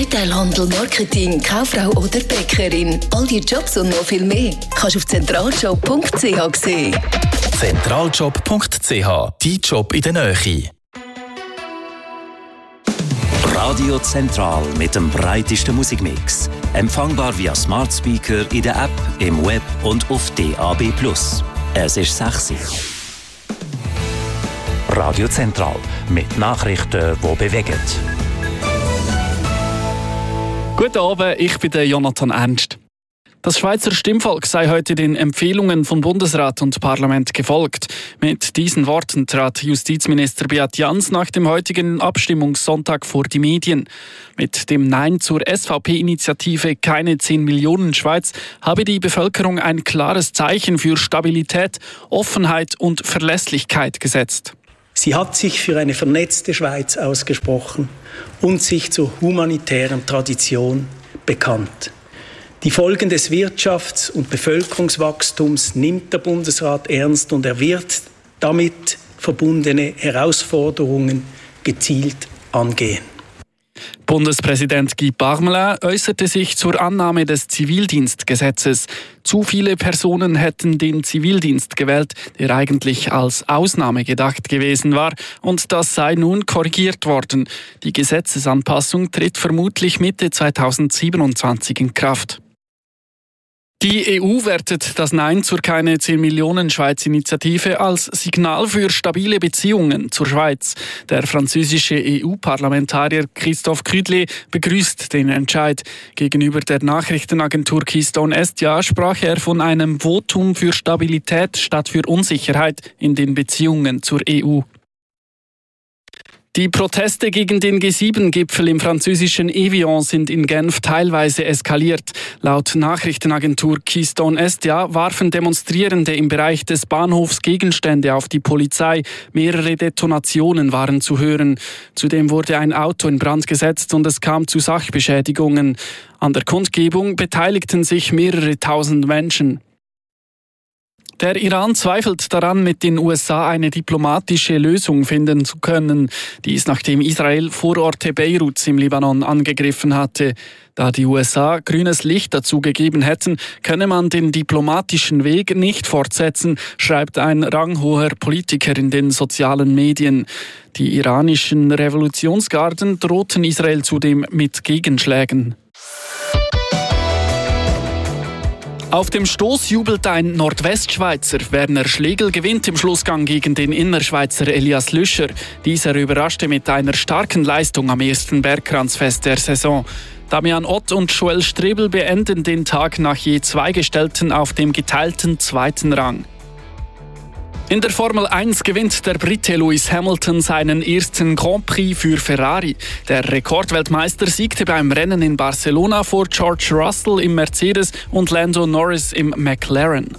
Detailhandel, Marketing, Kauffrau oder Bäckerin. All die Jobs und noch viel mehr kannst du auf zentraljob.ch sehen. Zentraljob.ch, dein Job in der Nähe. Radio Zentral mit dem breitesten Musikmix. Empfangbar via Smart Speaker in der App, im Web und auf DAB+. Es ist 6 Uhr. Radio Zentral mit Nachrichten, die bewegen. Guten Abend, ich bin der Jonathan Ernst. Das Schweizer Stimmvolk sei heute den Empfehlungen von Bundesrat und Parlament gefolgt. Mit diesen Worten trat Justizminister Beat Jans nach dem heutigen Abstimmungssonntag vor die Medien. Mit dem Nein zur SVP-Initiative Keine 10 Millionen Schweiz habe die Bevölkerung ein klares Zeichen für Stabilität, Offenheit und Verlässlichkeit gesetzt. Sie hat sich für eine vernetzte Schweiz ausgesprochen und sich zur humanitären Tradition bekannt. Die Folgen des Wirtschafts- und Bevölkerungswachstums nimmt der Bundesrat ernst und er wird damit verbundene Herausforderungen gezielt angehen. Bundespräsident Guy Parmelin äußerte sich zur Annahme des Zivildienstgesetzes. Zu viele Personen hätten den Zivildienst gewählt, der eigentlich als Ausnahme gedacht gewesen war, und das sei nun korrigiert worden. Die Gesetzesanpassung tritt vermutlich Mitte 2027 in Kraft. Die EU wertet das Nein zur Keine 10 Millionen Schweiz-Initiative als Signal für stabile Beziehungen zur Schweiz. Der französische EU-Parlamentarier Christophe Cudlet begrüßt den Entscheid. Gegenüber der Nachrichtenagentur Keystone Estia sprach er von einem Votum für Stabilität statt für Unsicherheit in den Beziehungen zur EU. Die Proteste gegen den G7-Gipfel im französischen Evian sind in Genf teilweise eskaliert. Laut Nachrichtenagentur Keystone Estia warfen Demonstrierende im Bereich des Bahnhofs Gegenstände auf die Polizei. Mehrere Detonationen waren zu hören. Zudem wurde ein Auto in Brand gesetzt und es kam zu Sachbeschädigungen. An der Kundgebung beteiligten sich mehrere tausend Menschen. Der Iran zweifelt daran, mit den USA eine diplomatische Lösung finden zu können. Dies nachdem Israel Vororte Beiruts im Libanon angegriffen hatte. Da die USA grünes Licht dazu gegeben hätten, könne man den diplomatischen Weg nicht fortsetzen, schreibt ein ranghoher Politiker in den sozialen Medien. Die iranischen Revolutionsgarden drohten Israel zudem mit Gegenschlägen. Auf dem Stoß jubelt ein Nordwestschweizer. Werner Schlegel gewinnt im Schlussgang gegen den Innerschweizer Elias Lüscher. Dieser überraschte mit einer starken Leistung am ersten Bergkranzfest der Saison. Damian Ott und Joel Strebel beenden den Tag nach je 2 Gestellten auf dem geteilten 2. Rang. In der Formel 1 gewinnt der Brite Lewis Hamilton seinen ersten Grand Prix für Ferrari. Der Rekordweltmeister siegte beim Rennen in Barcelona vor George Russell im Mercedes und Lando Norris im McLaren.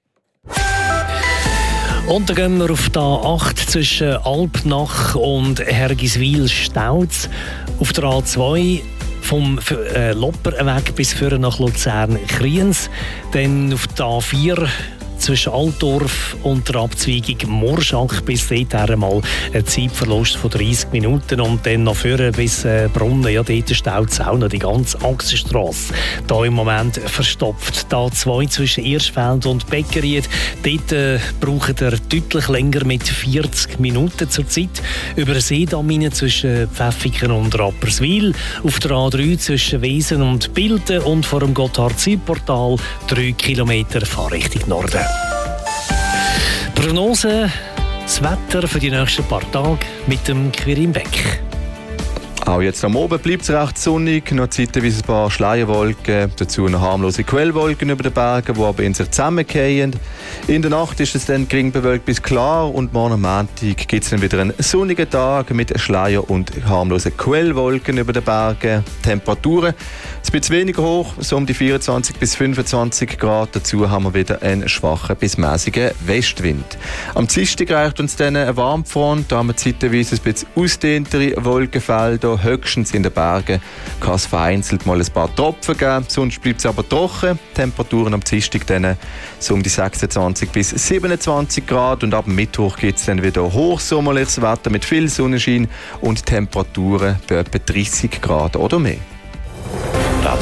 Und dann gehen wir auf die A8 zwischen Alpnach und Hergiswil-Stauz. Auf der A2 vom Lopperweg bis vorne nach Luzern-Kriens. Dann auf der A4 zwischen Altdorf und der Abzweigung Morschach bis dahin einmal ein Zeitverlust von 30 Minuten und dann noch vorne bis Brunnen. Ja, dort staut es auch noch die ganze Achsenstrasse. Da im Moment verstopft. Da 2 zwischen Irschfeld und Beckeried. Dort braucht er deutlich länger mit 40 Minuten zur Zeit. Über den Seedamm zwischen Pfäffiken und Rapperswil. Auf der A3 zwischen Wesen und Bilden und vor dem Gotthard-Südportal 3 Kilometer Fahrrichtung Norden. Prognose, das Wetter für die nächsten paar Tage mit dem Quirin Beck. Auch jetzt am Abend bleibt es recht sonnig, noch zeitweise ein paar Schleierwolken, dazu noch harmlose Quellwolken über den Bergen, die aber in sich zusammenfallen. In der Nacht ist es dann gering bewölkt bis klar und morgen am Montag gibt es dann wieder einen sonnigen Tag mit Schleier und harmlosen Quellwolken über den Bergen. Temperaturen ein bisschen weniger hoch, so um die 24 bis 25 Grad. Dazu haben wir wieder einen schwachen bis mäßigen Westwind. Am Dienstag reicht uns dann eine Warmfront, da haben wir zeitweise ein bisschen ausdehntere Wolkenfelder. Höchstens in den Bergen kann es vereinzelt mal ein paar Tropfen geben, sonst bleibt es aber trocken. Temperaturen am Dienstag dann so um die 26 bis 27 Grad und ab Mittwoch gibt es dann wieder hochsommerliches Wetter mit viel Sonnenschein und Temperaturen bei etwa 30 Grad oder mehr.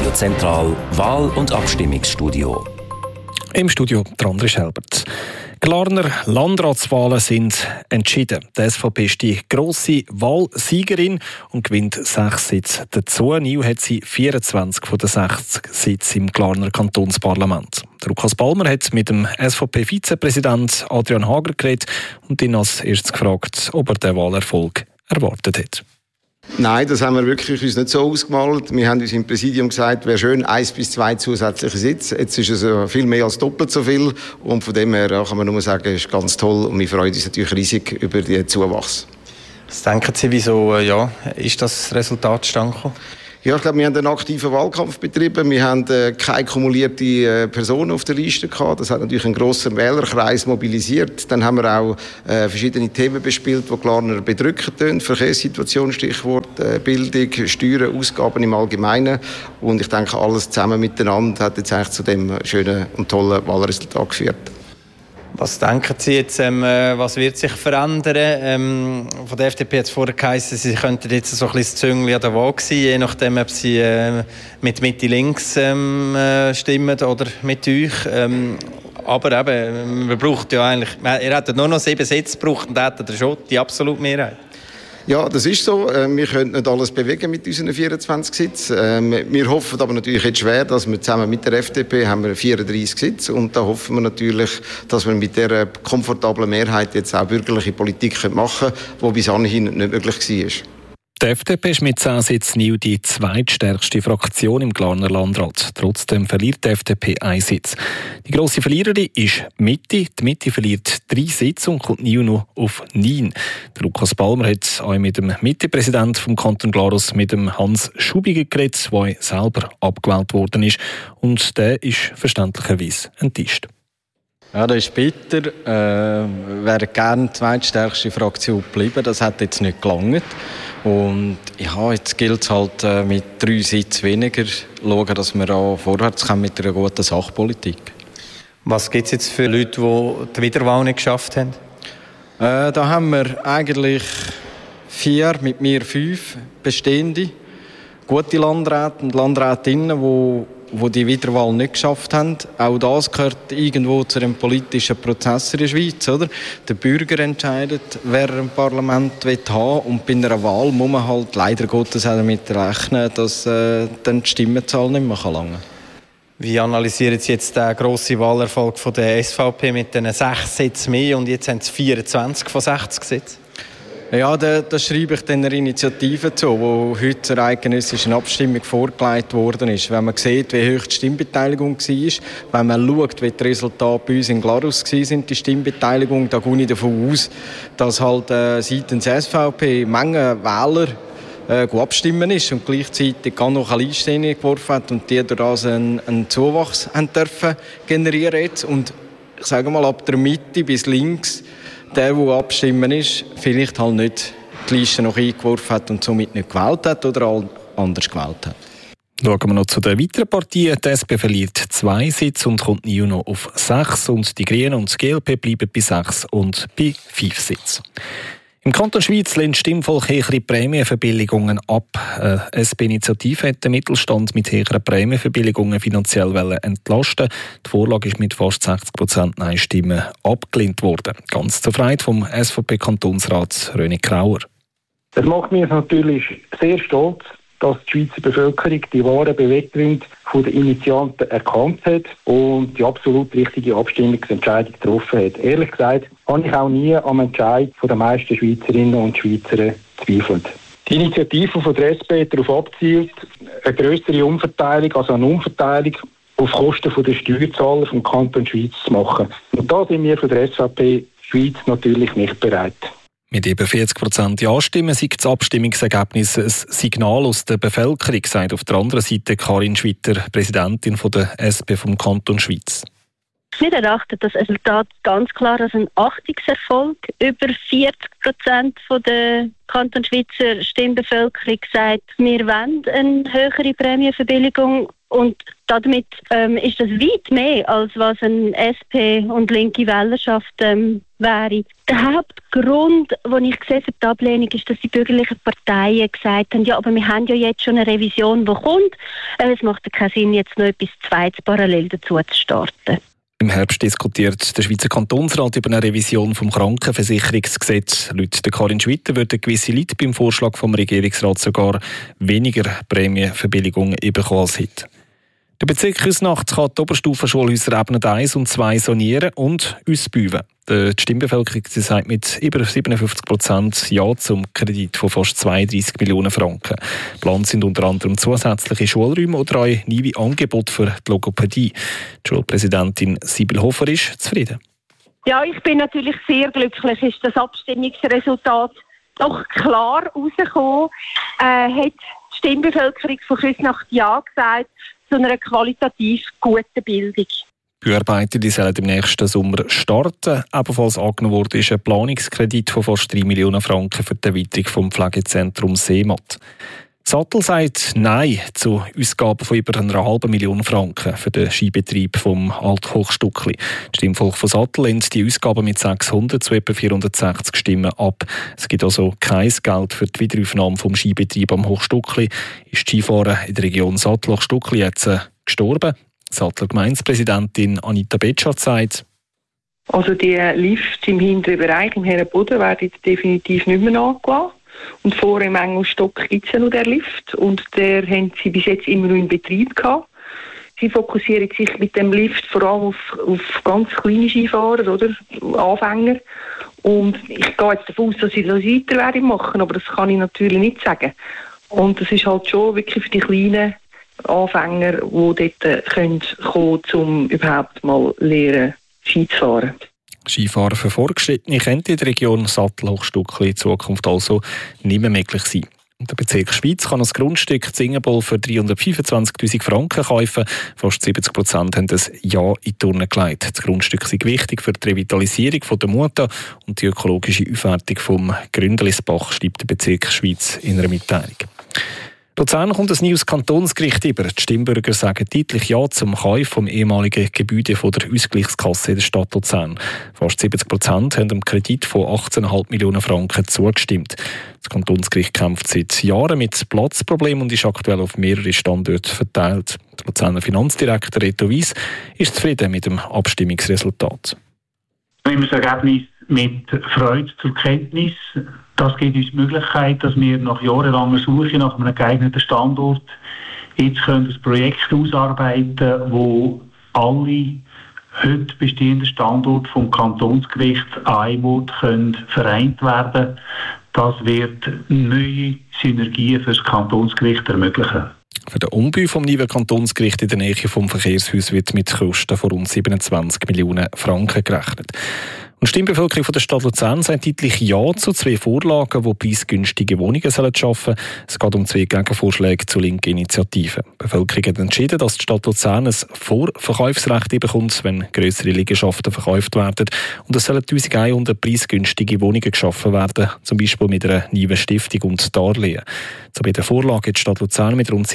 Radio Zentral Wahl- und Abstimmungsstudio. Im Studio der André Schelbert. Glarner Landratswahlen sind entschieden. Die SVP ist die grosse Wahlsiegerin und gewinnt 6 Sitze dazu. Neu hat sie 24 von den 60 Sitzen im Glarner Kantonsparlament. Lukas Balmer hat mit dem SVP-Vizepräsident Adrian Hager geredet und ihn als erstes gefragt, ob er den Wahlerfolg erwartet hat. Nein, das haben wir wirklich uns nicht so ausgemalt. Wir haben uns im Präsidium gesagt, wäre schön 1 bis 2 zusätzliche Sitze. Jetzt ist es viel mehr als doppelt so viel. Und von dem her kann man nur sagen, es ist ganz toll. Und wir freuen uns natürlich riesig über den Zuwachs. Was denken Sie, wieso ist das Resultat zustande gekommen? Ja, ich glaube, wir haben einen aktiven Wahlkampf betrieben. Wir haben keine kumulierte Personen auf der Liste gehabt. Das hat natürlich einen grossen Wählerkreis mobilisiert. Dann haben wir auch verschiedene Themen bespielt, die Glarner bedrücken tun. Verkehrssituation, Stichwort Bildung, Steuern, Ausgaben im Allgemeinen. Und ich denke, alles zusammen miteinander hat jetzt eigentlich zu dem schönen und tollen Wahlresultat geführt. Was denken Sie jetzt, was wird sich verändern? Von der FDP hat es vorher geheißen, Sie könnten jetzt so ein bisschen das Züngli an der Waage sein, je nachdem, ob Sie mit Mitte-Links stimmen oder mit euch. Aber eben, man braucht ja eigentlich, ihr hättet nur noch 7 Sitze gebraucht und hättet ihr schon die absolute Mehrheit. Ja, das ist so. Wir können nicht alles bewegen mit unseren 24 Sitzen. Wir hoffen aber natürlich jetzt schwer, dass wir zusammen mit der FDP haben wir 34 Sitze und da hoffen wir natürlich, dass wir mit dieser komfortablen Mehrheit jetzt auch bürgerliche Politik machen können, die bis anhin nicht möglich war. Die FDP ist mit 10 Sitzen neu die zweitstärkste Fraktion im Glarner Landrat. Trotzdem verliert die FDP 1 Sitz. Die grosse Verliererin ist Mitte. Die Mitte verliert 3 Sitze und kommt neu noch auf 9. Der Lukas Balmer hat auch mit dem Mitte-Präsidenten vom Kanton Glarus, mit dem Hans Schubiger, geredet, der selber abgewählt worden ist. Und der ist verständlicherweise enttäuscht. Ja, das ist bitter. Wäre gerne die zweitstärkste Fraktion geblieben. Das hat jetzt nicht gelangt. Und ja, jetzt gilt es halt mit 3 Sitzen weniger schauen, dass wir auch vorwärts kommen mit einer guten Sachpolitik. Was gibt es jetzt für Leute, die die Wiederwahl nicht geschafft haben? Da haben wir eigentlich 4, mit mir 5 bestehende, gute Landräte und Landrätinnen, die Wiederwahl nicht geschafft haben. Auch das gehört irgendwo zu dem politischen Prozess in der Schweiz. Oder? Der Bürger entscheidet, wer ein Parlament haben will. Und bei einer Wahl muss man halt leider Gottes auch damit rechnen, dass dann die Stimmenzahl nicht mehr lange. Wie analysieren Sie jetzt den grossen Wahlerfolg von der SVP mit den 6 Sitzen mehr und jetzt haben Sie 24 von 60 Sitzen? Ja, das schreibe ich den Initiativen zu, wo heute zur eidgenössischen Abstimmung vorgelegt worden ist. Wenn man sieht, wie hoch die Stimmbeteiligung war, wenn man schaut, wie die Resultate bei uns in Glarus waren, die Stimmbeteiligung, da gehe ich davon aus, dass halt seitens SVP Menge Wähler abstimmen ist und gleichzeitig gar noch eine Liste geworfen hat und die durch das einen Zuwachs haben dürfen generieren jetzt. Und ich sage mal, ab der Mitte bis links, der abstimmen ist, vielleicht halt nicht die Liste noch eingeworfen hat und somit nicht gewählt hat oder anders gewählt hat. Schauen wir noch zu den weiteren Partien. Die SP verliert 2 Sitze und kommt neu noch auf 6. Und die Grünen und das GLP bleiben bei 6 und bei 5 Sitzen. Im Kanton Schweiz lehnt Stimmvolk höhere Prämienverbilligungen ab. Eine SP-Initiative hat den Mittelstand mit höheren Prämienverbilligungen finanziell entlasten. Die Vorlage ist mit fast 60% Nein-Stimmen abgelehnt worden. Ganz zur Freude vom SVP-Kantonsrat René Krauer. Das macht mich natürlich sehr stolz, dass die Schweizer Bevölkerung die wahren Beweggründe der Initianten erkannt hat und die absolut richtige Abstimmungsentscheidung getroffen hat. Ehrlich gesagt, habe ich auch nie am Entscheid der meisten Schweizerinnen und Schweizer gezweifelt. Die Initiative von der SP hat darauf abzielt, eine grössere Umverteilung, also eine Umverteilung auf Kosten der Steuerzahler vom Kanton Schweiz zu machen. Und da sind wir von der SVP Schweiz natürlich nicht bereit. Mit über 40% Ja-Stimmen sei das Abstimmungsergebnis ein Signal aus der Bevölkerung, sagt auf der anderen Seite Karin Schwitter, Präsidentin der SP vom Kanton Schweiz. Wir erachten das Resultat ganz klar als einen Achtungserfolg. Über 40% der Kantonschweizer Stimmbevölkerung sagt, wir wollen eine höhere Prämienverbilligung. Und damit ist das weit mehr, als was eine SP und linke Wählerschaft wäre. Der Hauptgrund, den ich sehe für die Ablehnung, ist, dass die bürgerlichen Parteien gesagt haben, ja, aber wir haben ja jetzt schon eine Revision, die kommt. Es macht ja keinen Sinn, jetzt noch etwas Zweites parallel dazu zu starten. Im Herbst diskutiert der Schweizer Kantonsrat über eine Revision des Krankenversicherungsgesetzes. Laut Karin Schwitter würden gewisse Leute beim Vorschlag vom Regierungsrat sogar weniger Prämienverbilligung bekommen als heute. Der Bezirk Küsnacht kann die Oberstufenschulhäuser Ebene 1 und 2 sanieren und ausbauen. Die Stimmbevölkerung sagt mit über 57% Ja zum Kredit von fast 32 Millionen Franken. Geplant sind unter anderem zusätzliche Schulräume oder auch neue Angebote für die Logopädie. Die Schulpräsidentin Sibyl Hofer ist zufrieden. Ja, ich bin natürlich sehr glücklich, ist das Abstimmungsresultat doch klar rausgekommen. Hat die Stimmbevölkerung von Küsnacht Ja gesagt zu einer qualitativ guten Bildung. Die Arbeiten sollen im nächsten Sommer starten. Ebenfalls angenommen wurde ist ein Planungskredit von fast 3 Millionen Franken für die Erweiterung des Pflegezentrums Seematt. Sattel sagt Nein zu Ausgaben von über 1,5 Million Franken für den Skibetrieb vom Althochstuckli. Das Stimmvolk von Sattel lehnt die Ausgaben mit 600 zu etwa 460 Stimmen ab. Es gibt also kein Geld für die Wiederaufnahme vom Skibetrieb am Hochstuckli. Ist die Skifahrer in der Region Sattel-Hochstuckli jetzt gestorben? Sattler Gemeindepräsidentin Anita Betschart sagt: Also die Lifts im hinteren Bereich, im Herrenboden, werden jetzt definitiv nicht mehr nachgelassen. Und vorher im Engelstock gibt es ja noch den Lift und der haben sie bis jetzt immer noch in Betrieb gehabt. Sie fokussieren sich mit dem Lift vor allem auf ganz kleine Skifahrer oder Anfänger. Und ich gehe jetzt davon aus, dass sie das weiter werden machen, aber das kann ich natürlich nicht sagen. Und das ist halt schon wirklich für die kleinen Anfänger, die dort kommen, um überhaupt mal lernen, Ski zu fahren. Skifahren für Fortgeschrittene könnte in der Region Sattel-Hochstuckli in Zukunft also nicht mehr möglich sein. Der Bezirk Schweiz kann das Grundstück Zingenbol für 325'000 Franken kaufen. Fast 70% haben das Ja in die Turne gelegt. Das Grundstück ist wichtig für die Revitalisierung der Mutter und die ökologische Aufwertung vom Gründelisbach, schreibt der Bezirk Schweiz in einer Mitteilung. Luzern kommt ein neues Kantonsgericht über. Die Stimmbürger sagen deutlich Ja zum Kauf vom ehemaligen Gebäude von der Ausgleichskasse in der Stadt Luzern. Fast 70% haben dem Kredit von 18,5 Millionen Franken zugestimmt. Das Kantonsgericht kämpft seit Jahren mit Platzproblemen und ist aktuell auf mehrere Standorte verteilt. Der Luzerner Finanzdirektor Reto Weiss ist zufrieden mit dem Abstimmungsresultat. Wir nehmen das Ergebnis mit Freude zur Kenntnis. Das gibt uns die Möglichkeit, dass wir nach jahrelanger Suche nach einem geeigneten Standort jetzt ein Projekt ausarbeiten können, wo alle heute bestehenden Standorte vom Kantonsgericht an einem Ort vereint werden können. Das wird neue Synergien für das Kantonsgericht ermöglichen. Für den Umbau vom neuen Kantonsgericht in der Nähe vom Verkehrshaus wird mit Kosten von rund 27 Millionen Franken gerechnet. Und die Stimmbevölkerung von der Stadt Luzern sagt deutlich Ja zu 2 Vorlagen, die preisgünstige Wohnungen schaffen sollen. Es geht um 2 Gegenvorschläge zu linken Initiativen. Die Bevölkerung hat entschieden, dass die Stadt Luzern ein Vorverkaufsrecht bekommt, wenn grössere Liegenschaften verkauft werden. Und es sollen 1100 preisgünstige Wohnungen geschaffen werden, zum Beispiel mit einer neuen Stiftung und Darlehen. Zu beiden Vorlagen hat die Stadt Luzern mit rund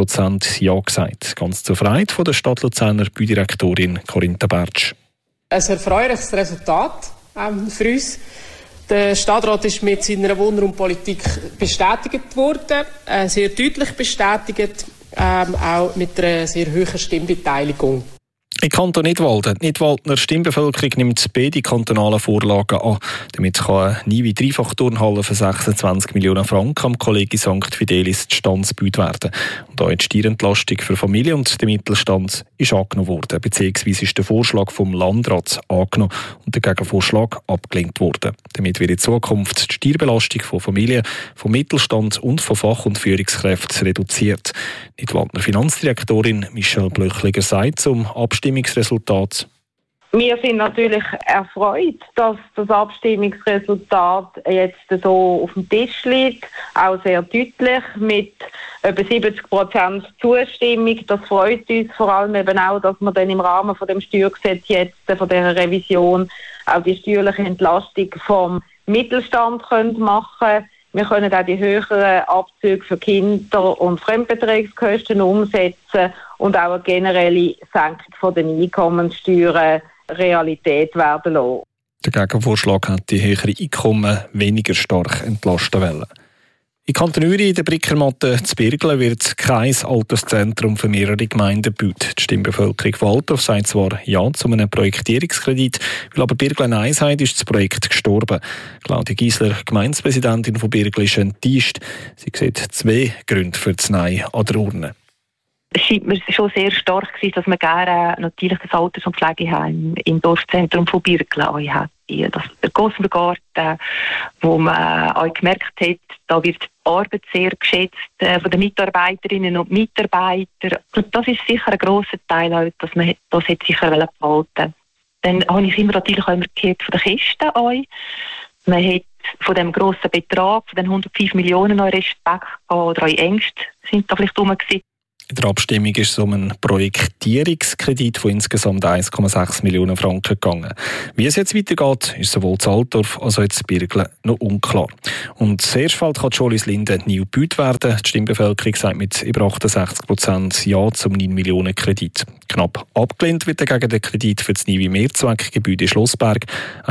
70% Ja gesagt. Ganz zur Freude von der Stadt Luzerner Baudirektorin Corinta Bertsch. Ein erfreuliches Resultat für uns. Der Stadtrat ist mit seiner Wohnraumpolitik bestätigt worden, sehr deutlich bestätigt, auch mit einer sehr hohen Stimmbeteiligung. Im Kanton Nidwalden. Die Nidwaldner Stimmbevölkerung nimmt beide kantonalen Vorlagen an. Damit kann eine neue Dreifachturnhalle für 26 Millionen Franken am Kollegi St. Fidelis zustande gebaut werden. Und auch die Steuerentlastung für Familie und den Mittelstand ist angenommen worden, beziehungsweise ist der Vorschlag vom Landrat angenommen und der Gegenvorschlag abgelehnt worden. Damit wird in Zukunft die Steuerbelastung von Familien, vom Mittelstand und von Fach- und Führungskräften reduziert. Die Nidwaldner Finanzdirektorin Michelle Blöchliger sagt zum Abstimmungsresultat: Wir sind natürlich erfreut, dass das Abstimmungsresultat jetzt so auf dem Tisch liegt, auch sehr deutlich mit über 70% Zustimmung. Das freut uns vor allem eben auch, dass wir dann im Rahmen von dem Steuergesetz jetzt, von dieser Revision, auch die steuerliche Entlastung vom Mittelstand machen können. Wir können auch die höheren Abzüge für Kinder- und Fremdbeträgskosten umsetzen und auch eine generelle Senkung von den Einkommenssteuern Realität werden lassen. Der Gegenvorschlag hat die höheren Einkommen weniger stark entlasten wollen. In Kanton Uri, in der Brickermatte zu Birglen, wird kein Alterszentrum für mehrere Gemeinden gebaut. Die Stimmbevölkerung von Altdorf sagt zwar Ja zu einem Projektierungskredit, weil aber Birglen Nein sagt, ist das Projekt gestorben. Claudia Giesler, Gemeindepräsidentin von Birglen, ist enttäuscht. Sie sieht 2 Gründe für das Nein an der Urne. Es scheint mir schon sehr stark gewesen, dass man gerne natürlich das Alters- und Pflegeheim im Dorfzentrum von Birglen hat. Das der Gossengarten, wo man auch gemerkt hat, da wird die Arbeit sehr geschätzt von den Mitarbeiterinnen und Mitarbeitern. Und das ist sicher ein grosser Teil, auch, dass man das sicher behalten wollte. Dann habe ich immer natürlich auch immer gehört von den Kisten auch. Man hat von dem grossen Betrag, von den 105 Millionen noch Respekt oder auch Ängste sind da vielleicht rum gewesen. In der Abstimmung ist es um einen Projektierungskredit von insgesamt 1,6 Millionen Franken gegangen. Wie es jetzt weitergeht, ist sowohl zu Altdorf als auch zu Birglen noch unklar. Und das Erstfeld kann die Schule in Linden nie gebaut werden. Die Stimmbevölkerung sagt mit über 68% Ja zum 9 Millionen Kredit. Knapp abgelehnt wird dagegen der Kredit für das neue Mehrzweckgebäude Schlossberg.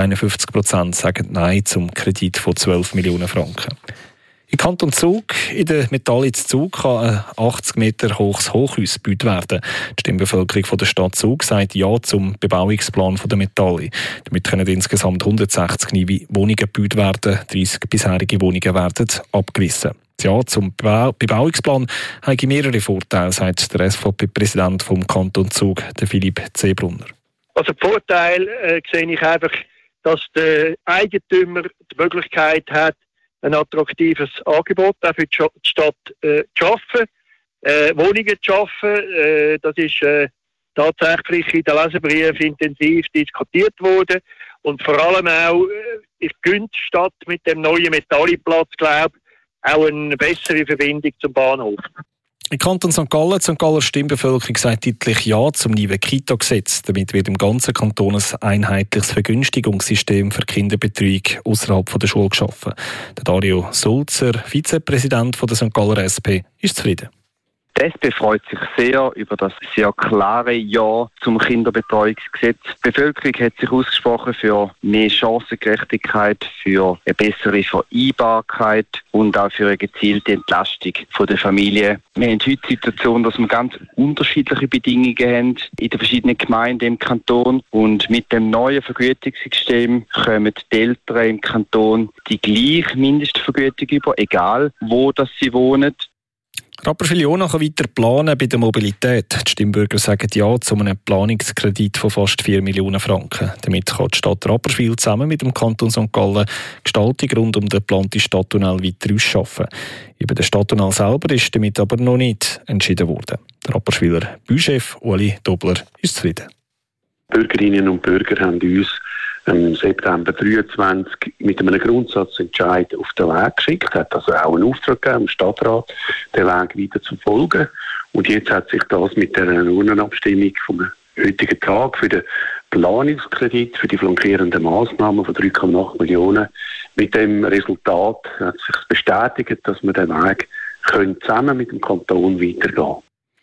51% sagen Nein zum Kredit von 12 Millionen Franken. Im Kanton Zug, in der Metalli Zug, kann ein 80 Meter hohes Hochhaus gebaut werden. Die Stimmbevölkerung von der Stadt Zug sagt Ja zum Bebauungsplan der Metalli. Damit können insgesamt 160 neue Wohnungen gebaut werden. 30 bisherige Wohnungen werden abgerissen. Ja zum Bebauungsplan hat mehrere Vorteile, sagt der SVP-Präsident vom Kanton Zug, der Philipp Zebrunner. Also der Vorteil sehe ich einfach, dass der Eigentümer die Möglichkeit hat, ein attraktives Angebot auch für die Stadt zu schaffen, Wohnungen zu schaffen. Das ist tatsächlich in den Leserbriefen intensiv diskutiert worden. Und vor allem auch, ich gönnt die Stadt mit dem neuen Metalliplatz, glaube ich, auch eine bessere Verbindung zum Bahnhof. Im Kanton St. Gallen, die St. Galler Stimmbevölkerung sagt deutlich Ja zum neuen Kita-Gesetz. Damit wird im ganzen Kanton ein einheitliches Vergünstigungssystem für Kinderbetreuung außerhalb der Schule geschaffen. Der Dario Sulzer, Vizepräsident der St. Galler SP, ist zufrieden. Die SP freut sich sehr über das sehr klare Ja zum Kinderbetreuungsgesetz. Die Bevölkerung hat sich ausgesprochen für mehr Chancengerechtigkeit, für eine bessere Vereinbarkeit und auch für eine gezielte Entlastung der Familie. Wir haben heute die Situation, dass wir ganz unterschiedliche Bedingungen haben in den verschiedenen Gemeinden im Kanton. Und mit dem neuen Vergütungssystem kommen die Eltern im Kanton die gleiche Mindestvergütung über, egal wo sie wohnen. Rapperswil-Jona kann weiter planen bei der Mobilität. Die Stimmbürger sagen Ja zu einem Planungskredit von fast 4 Millionen Franken. Damit kann die Stadt Rapperswil zusammen mit dem Kanton St. Gallen Gestaltung rund um den geplanten Stadttunnel weiter ausschaffen. Über den Stadttunnel selber ist damit aber noch nicht entschieden worden. Der Rapperswiler Büchef Uli Dobler ist zufrieden. Bürgerinnen und Bürger haben uns im September 2023 mit einem Grundsatzentscheid auf den Weg geschickt, hat also auch einen Auftrag gegeben, im Stadtrat, den Weg weiter zu folgen. Und jetzt hat sich das mit der Urnenabstimmung vom heutigen Tag für den Planungskredit für die flankierenden Massnahmen von 3,8 Millionen mit dem Resultat hat sich bestätigt, dass wir den Weg zusammen mit dem Kanton weitergehen können.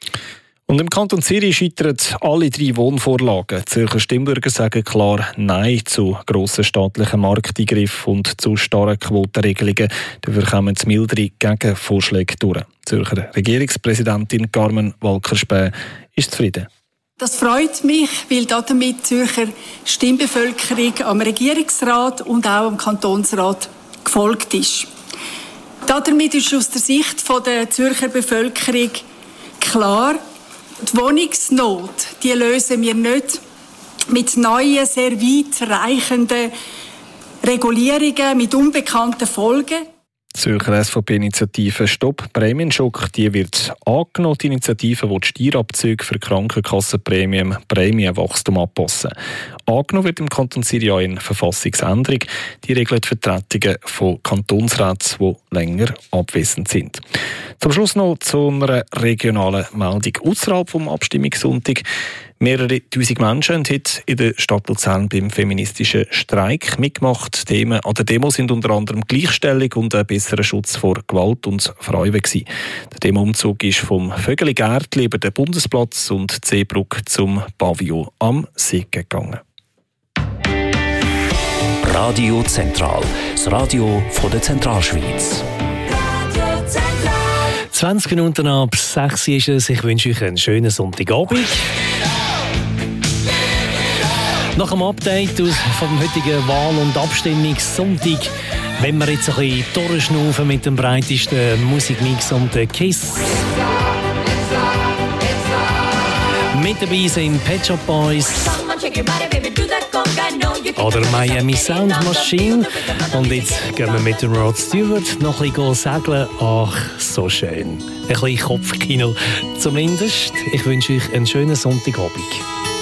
Und im Kanton Zürich scheitern alle 3 Wohnvorlagen. Die Zürcher Stimmbürger sagen klar Nein zu grossen staatlichen Markteingriffen und zu starren Quotenregelungen. Dafür kommen mildere Gegenvorschläge durch. Die Zürcher Regierungspräsidentin Carmen Walker-Späh ist zufrieden. Das freut mich, weil damit die Zürcher Stimmbevölkerung am Regierungsrat und auch am Kantonsrat gefolgt ist. Damit ist aus der Sicht der Zürcher Bevölkerung klar, die Wohnungsnot, die lösen wir nicht mit neuen, sehr weitreichenden Regulierungen mit unbekannten Folgen. Die Zürcher SVP-Initiative Stopp Prämienschock, die wird angenommen. Die Initiative will die Steuerabzüge für Krankenkassenprämien Prämienwachstum anpassen. Angenommen wird im Kanton Zürich eine Verfassungsänderung. Die regelt Vertretungen von Kantonsräten, die länger abwesend sind. Zum Schluss noch zu einer regionalen Meldung außerhalb vom Abstimmungssonntag. Mehrere tausend Menschen haben heute in der Stadt Luzern beim feministischen Streik mitgemacht. Themen an der Demo sind unter anderem Gleichstellung und ein besserer Schutz vor Gewalt und Frauen. Der Demoumzug ist vom Vögeli-Gärtli über den Bundesplatz und die Seebrücke zum Pavillon am See gegangen. Radio Zentral, das Radio von der Zentralschweiz. 20 Minuten ab 6 ist es. Ich wünsche euch einen schönen Sonntagabend. Nach dem Update vom heutigen Wahl- und Abstimmungssonntag, wenn wir jetzt ein bisschen durchschnaufen mit dem breitesten Musikmix und den Kiss. Mit dabei sind Pet Shop Boys oder Miami Sound Machine. Und jetzt gehen wir mit dem Rod Stewart noch ein bisschen segeln. Ach, so schön. Ein bisschen Kopfkino zumindest. Ich wünsche euch einen schönen Sonntagabend.